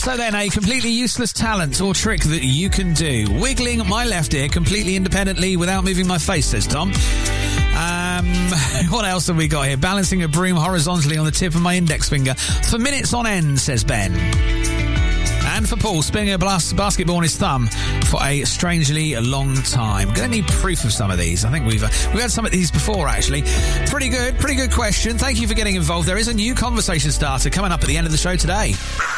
So then, a completely useless talent or trick that you can do. Wiggling my left ear completely independently without moving my face, says Tom. What else have we got here? Balancing a broom horizontally on the tip of my index finger for minutes on end, says Ben. And for Paul, spinning a basketball on his thumb for a strangely long time. Gonna need proof of some of these. I think we've had some of these before, actually. Pretty good question. Thank you for getting involved. There is a new conversation starter coming up at the end of the show today.